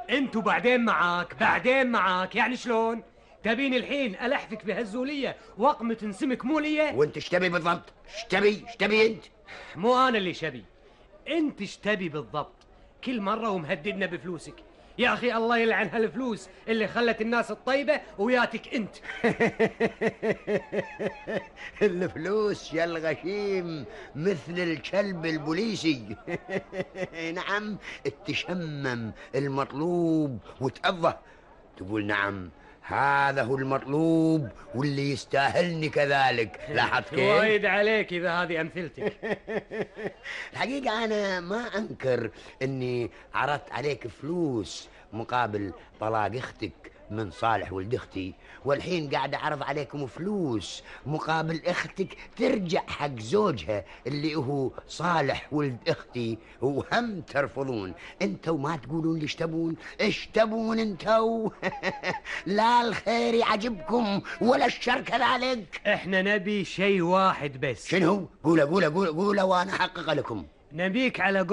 انتوا بعدين معاك، بعدين معاك، يعني شلون؟ تبيني الحين ألحفك بهالزولية وأقمة تنسمك مو ليا؟ وانت ايش تبي بالضبط؟ ايش تبي انت؟ مو أنا اللي شبي، انت ايش تبي بالضبط؟ كل مرة ومهددنا بفلوسك. يا أخي الله يلعن هالفلوس اللي خلت الناس الطيبة وياتك انت. الفلوس يا الغشيم مثل الكلب البوليسي. نعم، تشمم المطلوب وتأضه تقول نعم هذا هو المطلوب واللي يستاهلني كذلك. لاحظت كيف؟ وايد عليك إذا هذه أمثلتك. الحقيقة أنا ما أنكر أني عرضت عليك فلوس مقابل طلاق أختك من صالح ولد أختي، والحين قاعد أعرض عليكم فلوس مقابل أختك ترجع حق زوجها اللي هو صالح ولد أختي، وهم ترفضون. أنتوا ما تقولون لي إيش تبون أنتوا؟ لا الخير يعجبكم ولا الشر كذلك. احنا نبي شيء واحد بس. شنو؟ قوله قوله قوله قوله وأنا أحقق لكم. نبيك على